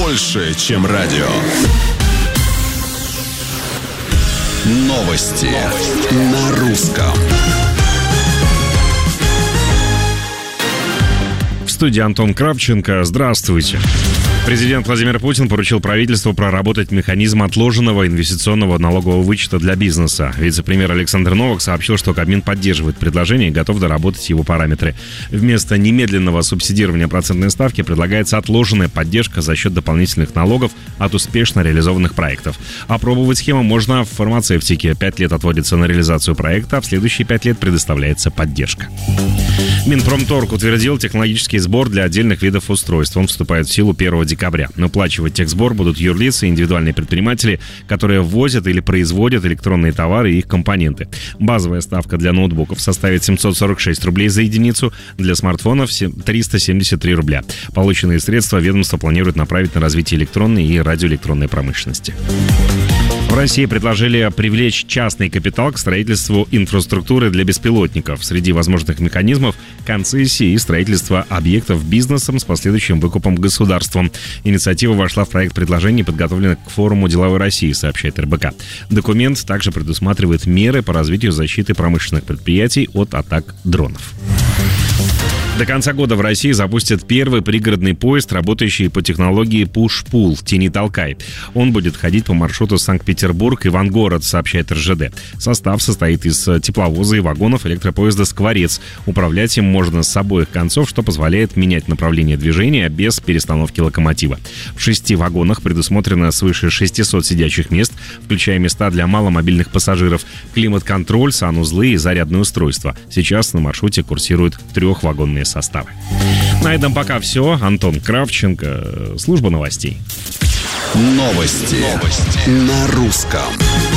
больше, чем радио. Новости на русском. В студии Антон Кравченко. Здравствуйте. Президент Владимир Путин поручил правительству проработать механизм отложенного инвестиционного налогового вычета для бизнеса. Вице-премьер Александр Новак сообщил, что Кабмин поддерживает предложение и готов доработать его параметры. Вместо немедленного субсидирования процентной ставки предлагается отложенная поддержка за счет дополнительных налогов от успешно реализованных проектов. Опробовать схему можно в фармацевтике. 5 лет отводится на реализацию проекта, а в следующие 5 лет предоставляется поддержка. Минпромторг утвердил технологический сбор для отдельных видов устройств. Он вступает в силу 1 декабря. Оплачивать техсбор будут юрлицы и индивидуальные предприниматели, которые ввозят или производят электронные товары и их компоненты. Базовая ставка для ноутбуков составит 746 рублей за единицу, для смартфонов 373 рубля. Полученные средства ведомство планирует направить на развитие электронной и радиоэлектронной промышленности. В России предложили привлечь частный капитал к строительству инфраструктуры для беспилотников. Среди возможных механизмов – концессии и строительство объектов бизнесом с последующим выкупом государством. Инициатива вошла в проект предложений, подготовленных к форуму «Деловой России», сообщает РБК. Документ также предусматривает меры по развитию защиты промышленных предприятий от атак дронов. До конца года в России запустят первый пригородный поезд, работающий по технологии push-pull «Тяни толкай». Он будет ходить по маршруту Санкт-Петербург-Ивангород, сообщает РЖД. Состав состоит из тепловоза и вагонов электропоезда «Скворец». Управлять им можно с обоих концов, что позволяет менять направление движения без перестановки локомотива. В 6 вагонах предусмотрено свыше 600 сидячих мест, включая места для маломобильных пассажиров, климат-контроль, санузлы и зарядное устройство. Сейчас на маршруте курсируют 3-вагонные составы. На этом пока все. Антон Кравченко, служба новостей. Новости на русском.